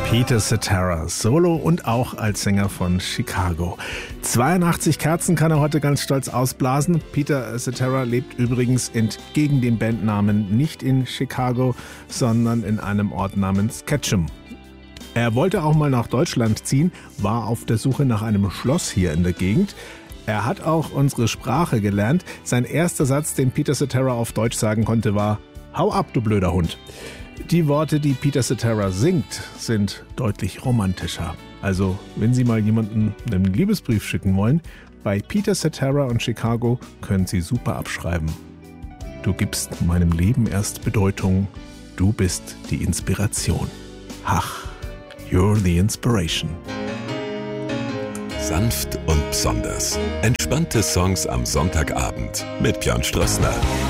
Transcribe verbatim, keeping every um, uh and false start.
Peter Cetera, Solo und auch als Sänger von Chicago. zweiundachtzig Kerzen kann er heute ganz stolz ausblasen. Peter Cetera lebt übrigens entgegen dem Bandnamen nicht in Chicago, sondern in einem Ort namens Ketchum. Er wollte auch mal nach Deutschland ziehen, war auf der Suche nach einem Schloss hier in der Gegend. Er hat auch unsere Sprache gelernt. Sein erster Satz, den Peter Cetera auf Deutsch sagen konnte, war: Hau ab, du blöder Hund. Die Worte, die Peter Cetera singt, sind deutlich romantischer. Also, wenn Sie mal jemanden einen Liebesbrief schicken wollen, bei Peter Cetera und Chicago können Sie super abschreiben. Du gibst meinem Leben erst Bedeutung, du bist die Inspiration. Ach, you're the inspiration. Sanft und besonders. Entspannte Songs am Sonntagabend mit Björn Strossner.